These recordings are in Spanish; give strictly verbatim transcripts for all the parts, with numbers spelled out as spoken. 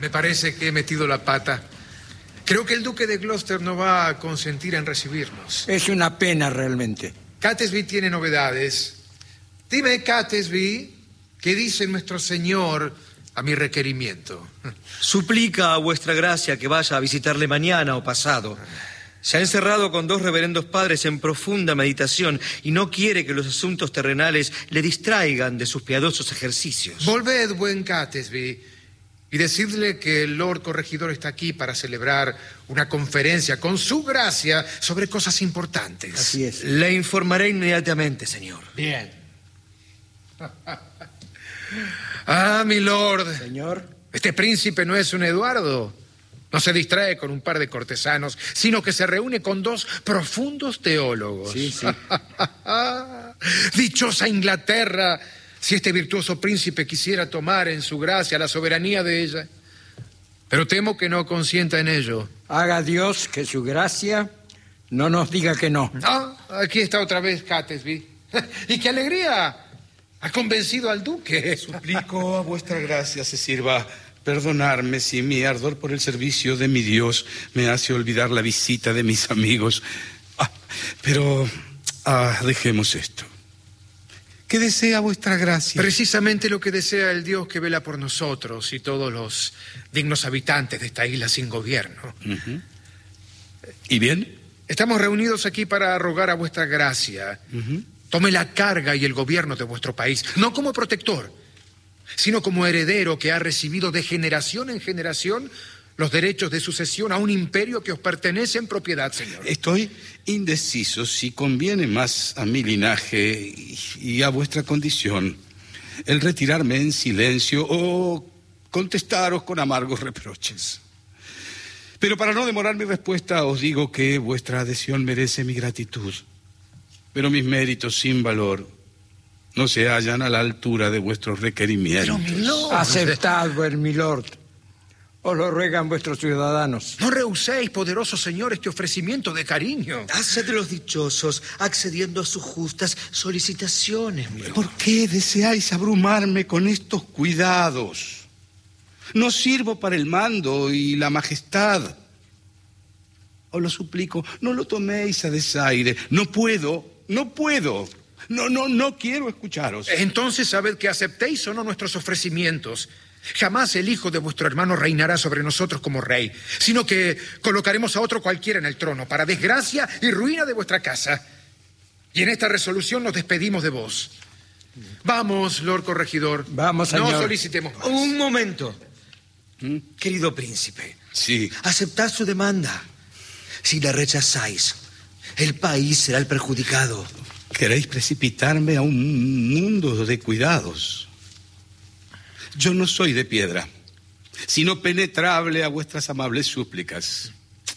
Me parece que he metido la pata. Creo que el duque de Gloucester no va a consentir en recibirnos. Es una pena realmente. Catesby tiene novedades. Dime, Catesby, ¿qué dice nuestro señor a mi requerimiento? Suplica a vuestra gracia que vaya a visitarle mañana o pasado. Se ha encerrado con dos reverendos padres en profunda meditación y no quiere que los asuntos terrenales le distraigan de sus piadosos ejercicios. Volved, buen Catesby, y decidle que el Lord Corregidor está aquí para celebrar una conferencia con su gracia sobre cosas importantes. Así es. Le informaré inmediatamente, señor. Bien. Ah, mi lord. Señor. Este príncipe no es un Eduardo. No se distrae con un par de cortesanos, sino que se reúne con dos profundos teólogos. Sí, sí. Dichosa Inglaterra, si este virtuoso príncipe quisiera tomar en su gracia la soberanía de ella. Pero temo que no consienta en ello. Haga Dios que su gracia no nos diga que no. Ah, aquí está otra vez Catesby. ¡Y qué alegría! Ha convencido al duque. Suplico a vuestra gracia se sirva perdonarme si mi ardor por el servicio de mi Dios me hace olvidar la visita de mis amigos. Ah, pero ah, dejemos esto. ¿Qué desea vuestra gracia? Precisamente lo que desea el Dios que vela por nosotros y todos los dignos habitantes de esta isla sin gobierno. Uh-huh. ¿Y bien? Estamos reunidos aquí para rogar a vuestra gracia. Uh-huh. Tome la carga y el gobierno de vuestro país, no como protector, sino como heredero que ha recibido de generación en generación los derechos de sucesión a un imperio que os pertenece en propiedad, señor. Estoy indeciso si conviene más a mi linaje y a vuestra condición el retirarme en silencio o contestaros con amargos reproches. Pero para no demorar mi respuesta, os digo que vuestra adhesión merece mi gratitud. Pero mis méritos sin valor no se hallan a la altura de vuestros requerimientos. Pero, mi lord... Aceptad, buen milord. Os lo ruegan vuestros ciudadanos. No rehuséis, poderoso señor, este ofrecimiento de cariño. Haced de los dichosos, accediendo a sus justas solicitaciones, mi lord. ¿Por qué deseáis abrumarme con estos cuidados? No sirvo para el mando y la majestad. Os lo suplico, no lo toméis a desaire. No puedo, no puedo. No, no, no quiero escucharos. Entonces sabed que aceptéis o no nuestros ofrecimientos. Jamás el hijo de vuestro hermano reinará sobre nosotros como rey, sino que colocaremos a otro cualquiera en el trono, para desgracia y ruina de vuestra casa. Y en esta resolución nos despedimos de vos. Vamos, Lord Corregidor. Vamos, señor. No solicitemos más. Un momento. ¿Mm? Querido príncipe. Sí. Aceptad su demanda. Si la rechazáis, el país será el perjudicado. Queréis precipitarme a un mundo de cuidados. Yo no soy de piedra, sino penetrable a vuestras amables súplicas.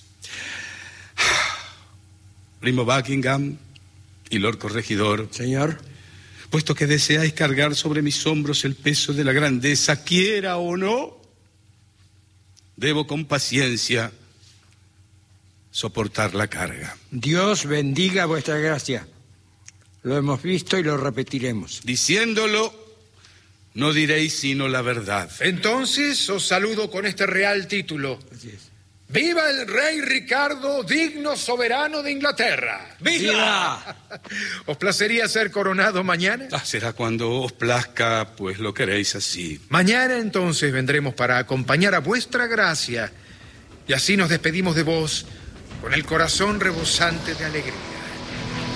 Primo Buckingham y Lord Corregidor. Señor. Puesto que deseáis cargar sobre mis hombros el peso de la grandeza, quiera o no, debo con paciencia soportar la carga. Dios bendiga vuestra gracia. Lo hemos visto y lo repetiremos. Diciéndolo, no diréis sino la verdad. Entonces os saludo con este real título. Así es. ¡Viva el rey Ricardo, digno soberano de Inglaterra! ¡Viva! ¿Os placería ser coronado mañana? Ah, será cuando os plazca, pues lo queréis así. Mañana entonces vendremos para acompañar a vuestra gracia y así nos despedimos de vos con el corazón rebosante de alegría.